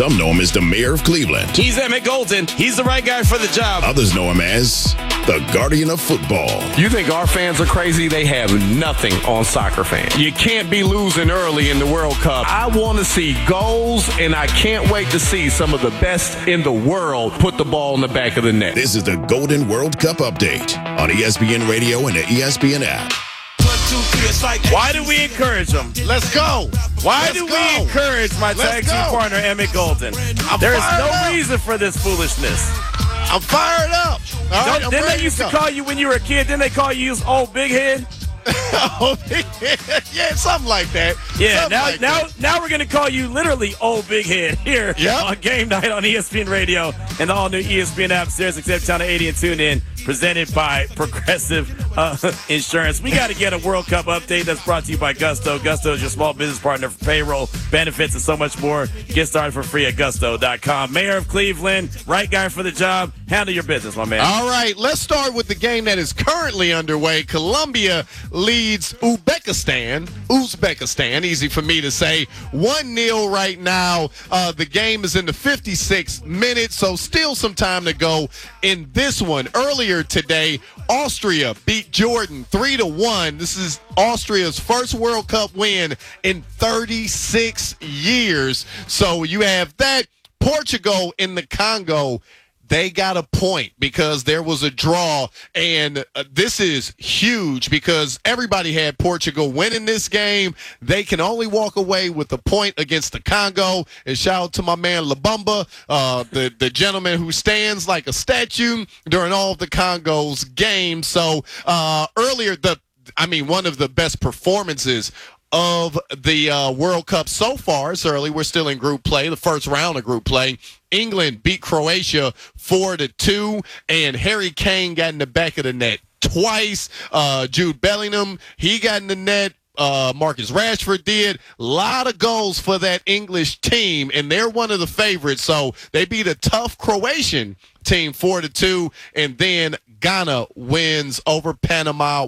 Some know him as the mayor of Cleveland. He's Emmett Golden. He's the right guy for the job. Others know him as the guardian of football. You think our fans are crazy? They have nothing on soccer fans. You can't be losing early in the World Cup. I want to see goals, and I can't wait to see some of the best in the world put the ball in the back of the net. This is the Golden World Cup update on ESPN Radio and the ESPN app. Why do we encourage them? Let's go. Why do we encourage my tag team partner, Emmett Golden? There is no reason for this foolishness. I'm fired up. All right, Didn't they used to call you when you were a kid? Didn't they call you old big head? Yeah, something like that. Yeah, now we're going to call you literally old big head here on Game Night on ESPN Radio and the all-new ESPN app, Sirius XM Channel 80 and tune in, presented by Progressive Insurance. We got to get a World Cup update that's brought to you by Gusto. Gusto is your small business partner for payroll, benefits, and so much more. Get started for free at gusto.com. Mayor of Cleveland, right guy for the job. Handle your business, my man. All right, let's start with the game that is currently underway. Colombia leads Uzbekistan, easy for me to say, 1-0 right now. The game is in the 56th minute, so still some time to go in this one. Earlier today, Austria beat Jordan 3-1. This is Austria's first World Cup win in 36 years. So you have that. Portugal in the Congo, they got a point because there was a draw, and this is huge because everybody had Portugal winning this game. They can only walk away with a point against the Congo. And shout out to my man Labumba, the gentleman who stands like a statue during all of the Congo's games. So earlier, one of the best performances of the World Cup so far. It's early. We're still in group play, the first round of group play. England beat Croatia 4-2, and Harry Kane got in the back of the net twice. Jude Bellingham, he got in the net. Marcus Rashford did. A lot of goals for that English team, and they're one of the favorites. So they beat a tough Croatian team 4-2, and then Ghana wins over Panama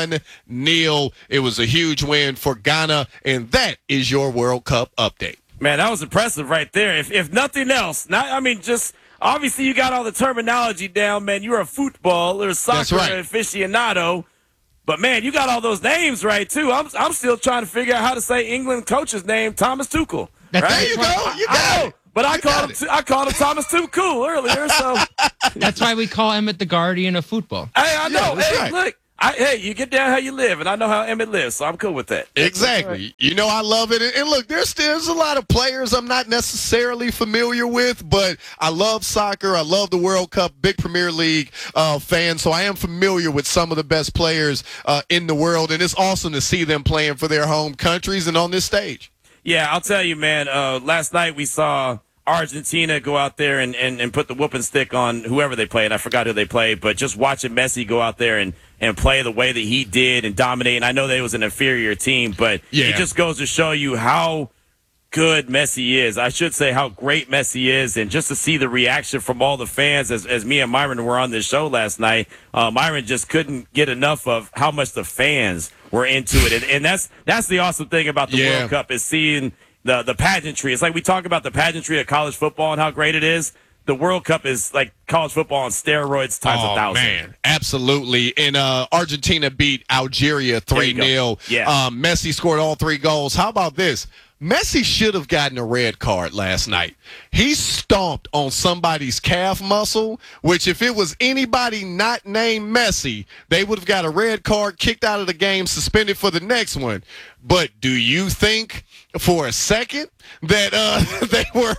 1-0. It was a huge win for Ghana, and that is your World Cup update. Man, that was impressive right there. If nothing else, just obviously you got all the terminology down, man. You're a football or soccer aficionado. But, man, you got all those names right, too. I'm still trying to figure out how to say England coach's name, Thomas Tuchel. Right? There you go. You got it. But I called him Thomas Tuchel earlier. So that's why we call Emmett the guardian of football. Hey, I know. Yeah, hey, look. You get down how you live, and I know how Emmett lives, so I'm cool with that. Exactly. Right. You know, I love it. And look, there's a lot of players I'm not necessarily familiar with, but I love soccer. I love the World Cup, big Premier League fan, so I am familiar with some of the best players in the world, and it's awesome to see them playing for their home countries and on this stage. Yeah, I'll tell you, man, last night we saw Argentina go out there and put the whooping stick on whoever they played. I forgot who they played, but just watching Messi go out there and play the way that he did and dominate. And I know that it was an inferior team, but it just goes to show you how good Messi is. I should say how great Messi is, and just to see the reaction from all the fans as me and Myron were on this show last night, Myron just couldn't get enough of how much the fans were into it. And that's the awesome thing about the World Cup is seeing the pageantry. It's like we talk about the pageantry of college football and how great it is. The World Cup is like college football on steroids times 1,000. Man, absolutely. And Argentina beat Algeria 3-0. Yeah. Messi scored all 3 goals. How about this? Messi should have gotten a red card last night. He stomped on somebody's calf muscle, which if it was anybody not named Messi, they would have got a red card, kicked out of the game, suspended for the next one. But do you think for a second that they were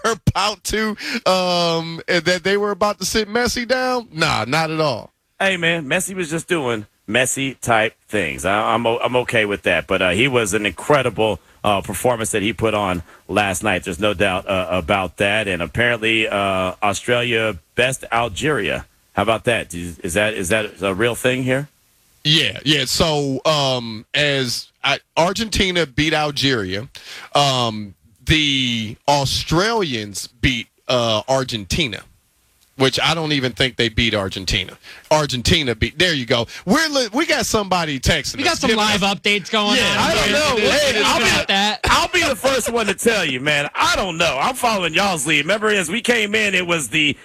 about to sit Messi down? Nah, not at all. Hey, man, Messi was just doing Messi-type things. I'm okay with that. But he was an incredible performance that he put on last night. There's no doubt about that. And apparently Australia best Algeria. How about that? Is that a real thing here? Yeah. So as Argentina beat Algeria, the Australians beat Argentina. which I don't even think they beat Argentina. Argentina beat. There you go. We got somebody texting. We got us, some live updates going on. I don't know. Hey, I'll be the first one to tell you, man. I don't know. I'm following y'all's lead. Remember, as we came in, it was the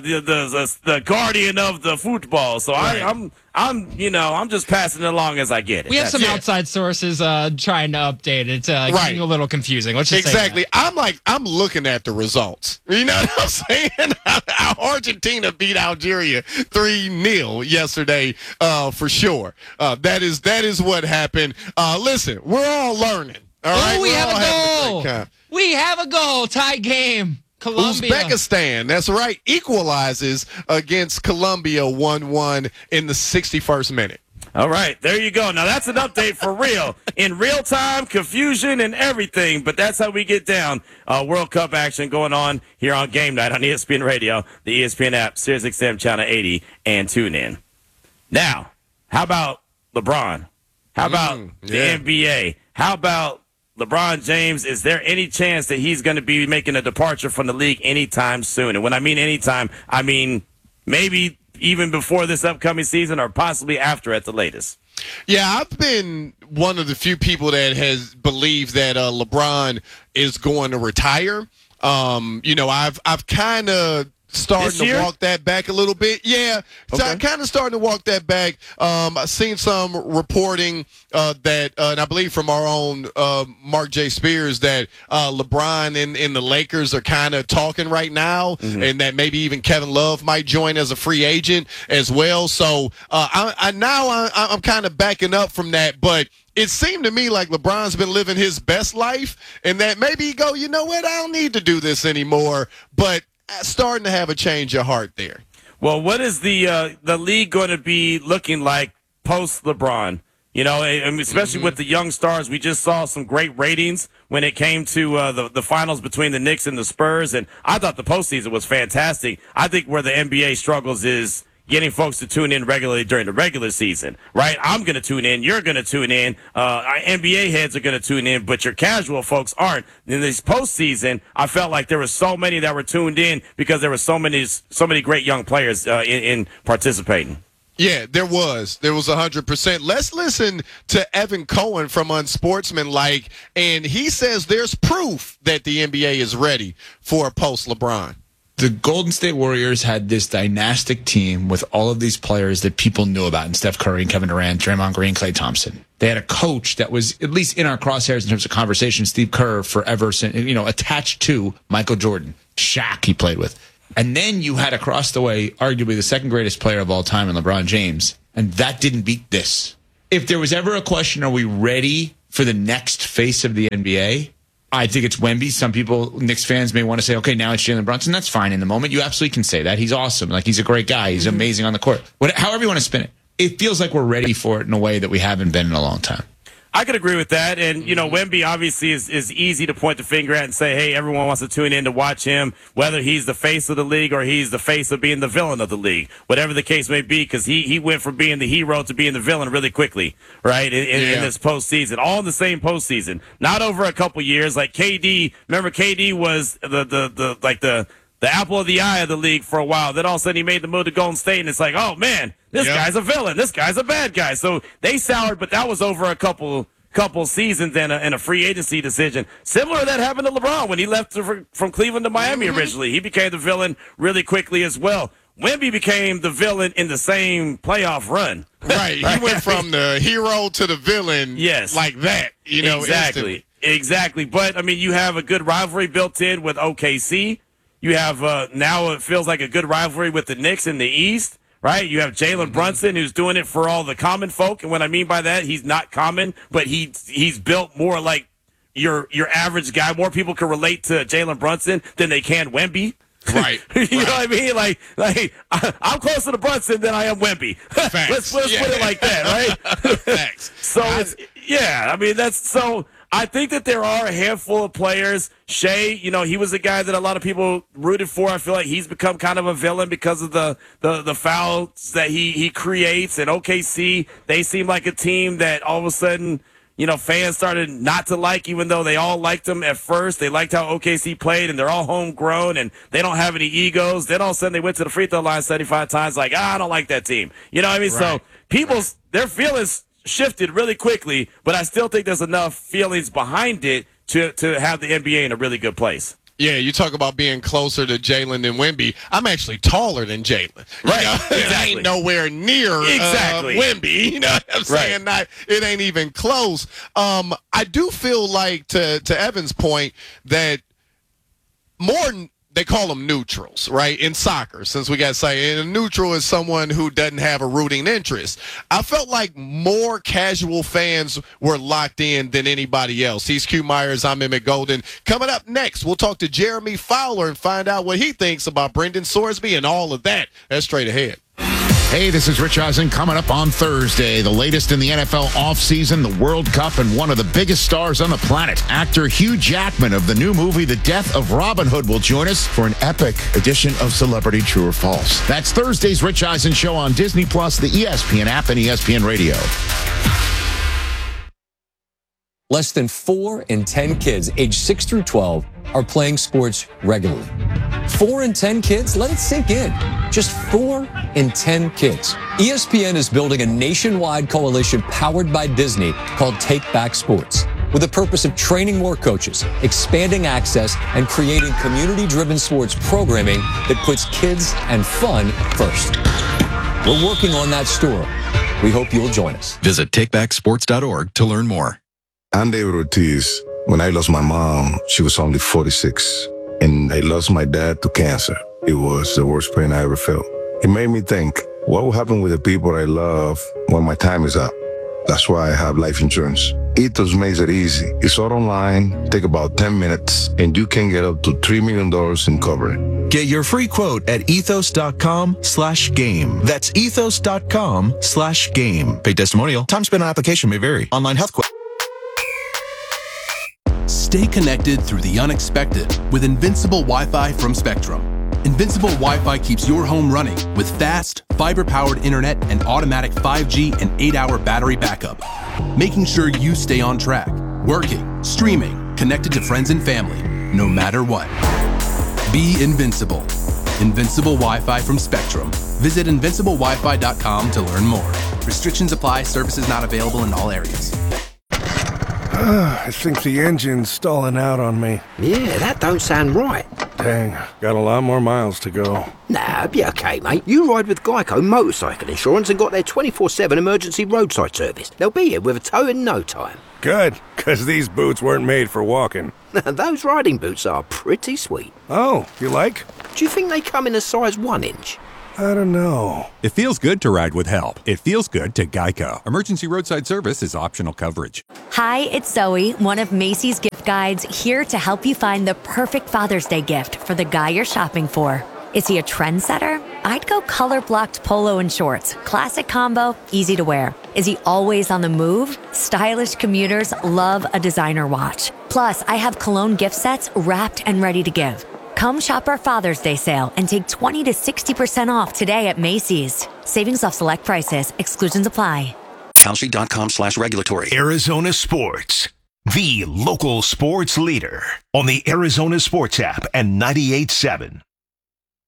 guardian of the football. So right. I'm just passing it along as I get it. We have some outside sources trying to update it. It's getting a little confusing. Let's just exactly. say that. I'm looking at the results. You know what I'm saying? Argentina beat Algeria 3-0 yesterday, for sure. That is what happened. Listen, we're all learning. All right, we have a goal. We have a goal. Tie game. Colombia. Uzbekistan, that's right, equalizes against Colombia 1-1 in the 61st minute. All right, there you go. Now, that's an update for real. In real time, confusion and everything, but that's how we get down. World Cup action going on here on Game Night on ESPN Radio, the ESPN app, SiriusXM Channel 80, and TuneIn. Now, how about LeBron? How about the NBA? How about LeBron James? Is there any chance that he's going to be making a departure from the league anytime soon? And when I mean anytime, I mean maybe even before this upcoming season or possibly after at the latest. Yeah, I've been one of the few people that has believed that LeBron is going to retire. I've kind of starting to walk that back a little bit. Yeah, so I'm kind of starting to walk that back. I've seen some reporting that, and I believe from our own Mark J. Spears, that LeBron and the Lakers are kind of talking right now, and that maybe even Kevin Love might join as a free agent as well. So I'm kind of backing up from that, but it seemed to me like LeBron's been living his best life, and that maybe he go, you know what, I don't need to do this anymore, but starting to have a change of heart there. Well, what is the league going to be looking like post LeBron? You know, especially with the young stars, we just saw some great ratings when it came to the finals between the Knicks and the Spurs, and I thought the postseason was fantastic. I think where the NBA struggles is getting folks to tune in regularly during the regular season, right? I'm going to tune in. You're going to tune in. Our NBA heads are going to tune in, but your casual folks aren't. In this postseason, I felt like there were so many that were tuned in because there were so many great young players in participating. Yeah, there was 100%. Let's listen to Evan Cohen from Unsportsmanlike, and he says there's proof that the NBA is ready for a post LeBron. The Golden State Warriors had this dynastic team with all of these players that people knew about, and Steph Curry and Kevin Durant, Draymond Green, Klay Thompson. They had a coach that was at least in our crosshairs in terms of conversation, Steve Kerr, forever, attached to Michael Jordan. Shaq he played with. And then you had across the way, arguably the second greatest player of all time in LeBron James, and that didn't beat this. If there was ever a question, are we ready for the next face of the NBA? I think it's Wemby. Some people, Knicks fans, may want to say, okay, now it's Jalen Brunson. That's fine in the moment. You absolutely can say that. He's awesome. Like, he's a great guy. He's amazing on the court. However you want to spin it. It feels like we're ready for it in a way that we haven't been in a long time. I could agree with that. And, Wemby obviously is easy to point the finger at and say, hey, everyone wants to tune in to watch him, whether he's the face of the league or he's the face of being the villain of the league, whatever the case may be, because he went from being the hero to being the villain really quickly, right, in this postseason, all in the same postseason, not over a couple years. Like KD, remember KD was the apple of the eye of the league for a while. Then all of a sudden he made the move to Golden State, and it's like, oh, man, this guy's a villain. This guy's a bad guy. So they soured, but that was over a couple seasons and a free agency decision. Similar to that happened to LeBron when he left from Cleveland to Miami originally. He became the villain really quickly as well. Wemby became the villain in the same playoff run. Right. He went from the hero to the villain like that. Exactly. Instantly. Exactly. But, I mean, you have a good rivalry built in with OKC. You have now it feels like a good rivalry with the Knicks in the East, right? You have Jalen Brunson, who's doing it for all the common folk, and what I mean by that, he's not common, but he's built more like your average guy. More people can relate to Jalen Brunson than they can Wemby. Right. You know what I mean? Like I'm closer to Brunson than I am Wemby. Let's put it like that, right? Facts. So I think that there are a handful of players. Shea, he was a guy that a lot of people rooted for. I feel like he's become kind of a villain because of the fouls that he creates. And OKC, they seem like a team that all of a sudden, fans started not to like, even though they all liked them at first. They liked how OKC played, and they're all homegrown, and they don't have any egos. Then all of a sudden they went to the free throw line 75 times like, I don't like that team. You know what I mean? Right. So their feelings shifted really quickly, but I still think there's enough feelings behind it to have the NBA in a really good place. Yeah, you talk about being closer to Jalen than Wemby. I'm actually taller than Jalen. Right. Exactly. It ain't nowhere near Wemby. You know what I'm saying? It ain't even close. I do feel like, to Evan's point, that they call them neutrals, right? In soccer, since we got to say, and a neutral is someone who doesn't have a rooting interest. I felt like more casual fans were locked in than anybody else. He's Q Myers. I'm Emmett Golden. Coming up next, we'll talk to Jeremy Fowler and find out what he thinks about Brendan Sorsby and all of that. That's straight ahead. Hey, this is Rich Eisen. Coming up on Thursday, the latest in the NFL offseason, the World Cup, and one of the biggest stars on the planet. Actor Hugh Jackman of the new movie The Death of Robin Hood will join us for an epic edition of Celebrity True or False. That's Thursday's Rich Eisen Show on Disney+, the ESPN app, and ESPN Radio. Less than 4 in 10 kids aged 6 through 12 are playing sports regularly. 4 in 10 kids? Let it sink in. Just 4 in 10 kids. ESPN is building a nationwide coalition powered by Disney called Take Back Sports, with the purpose of training more coaches, expanding access, and creating community-driven sports programming that puts kids and fun first. We're working on that story. We hope you'll join us. Visit takebacksports.org to learn more. I'm David Ortiz. When I lost my mom, she was only 46, and I lost my dad to cancer. It was the worst pain I ever felt. It made me think, what will happen with the people I love when my time is up? That's why I have life insurance. Ethos makes it easy. It's all online, take about 10 minutes, and you can get up to $3 million in coverage. Get your free quote at ethos.com/game. That's ethos.com/game. Paid testimonial. Time spent on application may vary. Online health quote. Stay connected through the unexpected with Invincible Wi-Fi from Spectrum. Invincible Wi-Fi keeps your home running with fast, fiber-powered internet and automatic 5G and 8-hour battery backup, making sure you stay on track, working, streaming, connected to friends and family, no matter what. Be invincible. Invincible Wi-Fi from Spectrum. Visit invinciblewifi.com to learn more. Restrictions apply. Services not available in all areas. I think the engine's stalling out on me. Yeah, that don't sound right. Dang, got a lot more miles to go. Nah, be okay, mate. You ride with Geico Motorcycle Insurance and got their 24/7 emergency roadside service. They'll be here with a tow in no time. Good, because these boots weren't made for walking. Those riding boots are pretty sweet. Oh, you like? Do you think they come in a size 1 inch? I don't know. It feels good to ride with help. It feels good to Geico. Emergency roadside service is optional coverage. Hi, it's Zoe, one of Macy's gift guides, here to help you find the perfect Father's Day gift for the guy you're shopping for. Is he a trendsetter? I'd go color-blocked polo and shorts. Classic combo, easy to wear. Is he always on the move? Stylish commuters love a designer watch. Plus, I have cologne gift sets wrapped and ready to give. Come shop our Father's Day sale and take 20 to 60% off today at Macy's. Savings off select prices. Exclusions apply. Kalshi.com/regulatory. Arizona Sports, the local sports leader on the Arizona Sports app and 98.7.